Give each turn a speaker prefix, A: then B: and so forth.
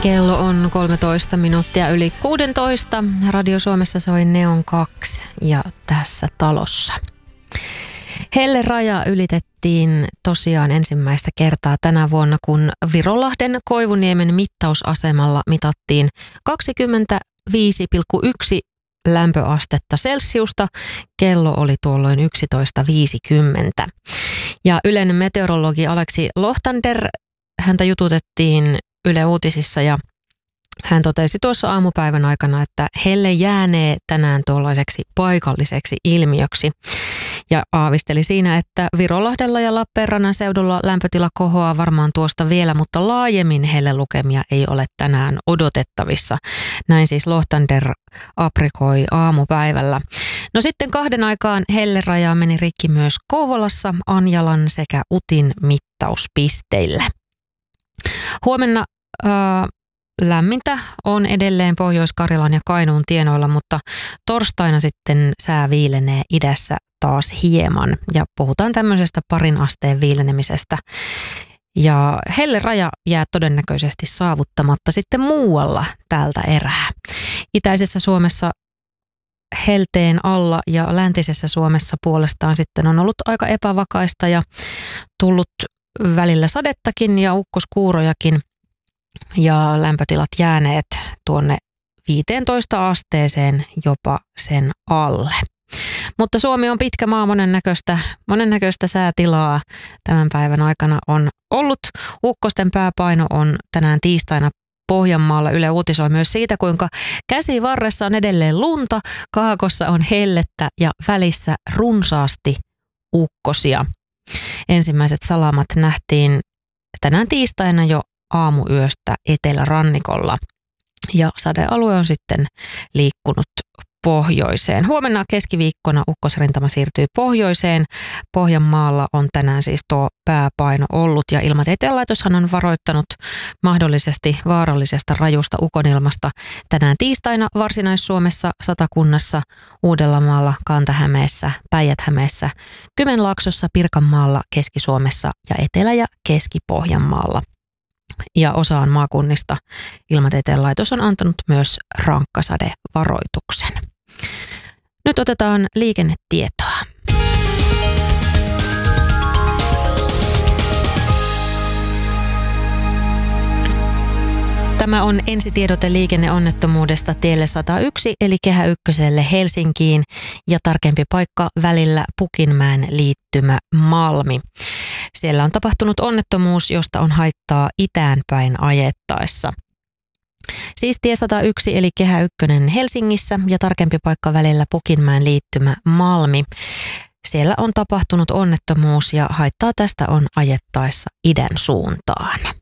A: Kello on 13 minuuttia yli 16. Radio Suomessa soi Neon 2 ja tässä talossa. Helleraja ylitettiin tosiaan ensimmäistä kertaa tänä vuonna, kun Virolahden Koivuniemen mittausasemalla mitattiin 25,1 lämpöastetta Celsiusta. Kello oli tuolloin 11.50. Ja Ylen meteorologi Aleksi Lohtander, häntä jututettiin Yle Uutisissa ja hän totesi tuossa aamupäivän aikana, että helle jäänee tänään tuollaiseksi paikalliseksi ilmiöksi. Ja aavisteli siinä, että Virolahdella ja Lappeenrannan seudulla lämpötila kohoaa varmaan tuosta vielä, mutta laajemmin hellelukemia ei ole tänään odotettavissa. Näin siis Lohtander aprikoi aamupäivällä. No sitten 2 aikaan helleraja meni rikki myös Kouvolassa, Anjalan sekä Utin mittauspisteillä. Huomenna lämmintä on edelleen Pohjois-Karjalan ja Kainuun tienoilla, mutta torstaina sitten sää viilenee idässä taas hieman ja puhutaan tämmöisestä 2 asteen viilenemisestä. Ja helleraja jää todennäköisesti saavuttamatta sitten muualla tältä erää. Itäisessä Suomessa helteen alla ja läntisessä Suomessa puolestaan sitten on ollut aika epävakaista ja tullut välillä sadettakin ja ukkoskuurojakin ja lämpötilat jääneet tuonne 15 asteeseen jopa sen alle. Mutta Suomi on pitkä maa, monennäköistä säätilaa tämän päivän aikana on ollut. Ukkosten pääpaino on tänään tiistaina Pohjanmaalla. Yle uutisoi myös siitä, kuinka käsivarressa on edelleen lunta, kaakossa on hellettä ja välissä runsaasti ukkosia. Ensimmäiset salamat nähtiin tänään tiistaina jo aamuyöstä etelärannikolla ja sadealue on sitten liikkunut pohjoiseen. Huomenna keskiviikkona ukkosrintama siirtyy pohjoiseen. Pohjanmaalla on tänään siis tuo pääpaino ollut ja Ilmatieteen laitoshan on varoittanut mahdollisesti vaarallisesta rajusta ukonilmasta tänään tiistaina Varsinais-Suomessa, Satakunnassa, Uudellamaalla, Kanta-Hämeessä, Päijät-Hämeessä, Kymenlaaksossa, Pirkanmaalla, Keski-Suomessa ja Etelä- ja Keski-Pohjanmaalla. Ja osaan maakunnista Ilmatieteen laitos on antanut myös rankkasadevaroituksen. Nyt otetaan liikennetietoa. Tämä on ensitiedote liikenneonnettomuudesta tielle 101 eli Kehä Ykköselle Helsinkiin ja tarkempi paikka välillä Pukinmäen liittymä Malmi. Siellä on tapahtunut onnettomuus, josta on haittaa itään päin ajettaessa. Siis tie 101 eli Kehä Ykkönen Helsingissä ja tarkempi paikka välillä Pukinmäen liittymä Malmi. Siellä on tapahtunut onnettomuus ja haittaa tästä on ajettaessa idän suuntaan.